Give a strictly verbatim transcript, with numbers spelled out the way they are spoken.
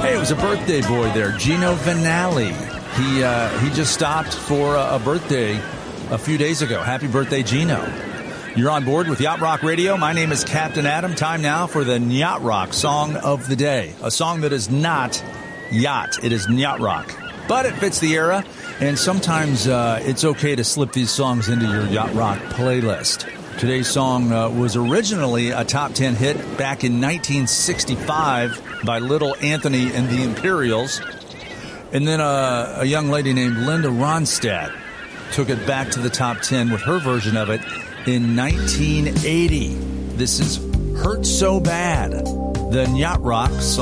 Hey, it was a birthday boy there, Gino Vanelli. He uh, he just stopped for a, a birthday a few days ago. Happy birthday, Gino. You're on board with Yacht Rock Radio. My name is Captain Adam. Time now for the Yacht Rock Song of the Day. A song that is not yacht. It is Yacht Rock. But it fits the era, and sometimes uh, it's okay to slip these songs into your Yacht Rock playlist. Today's song uh, was originally a top ten hit back in nineteen sixty-five by Little Anthony and the Imperials. And then uh, a young lady named Linda Ronstadt took it back to the top ten with her version of it in nineteen eighty. This is Hurt So Bad, the Yacht Rock Song